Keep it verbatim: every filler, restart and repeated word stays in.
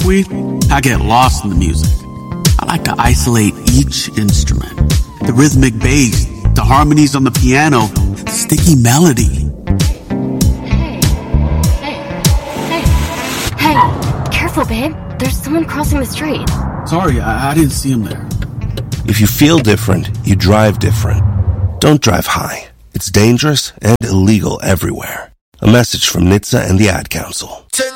tumbleweed, I get lost in the music. I like to isolate each instrument. The rhythmic bass, the harmonies on the piano, the sticky melody. Hey, hey, hey, hey, careful, babe. There's someone crossing the street. Sorry, I, I didn't see him there. If you feel different, you drive different. Don't drive high. It's dangerous and illegal everywhere. A message from N H T S A and the Ad Council.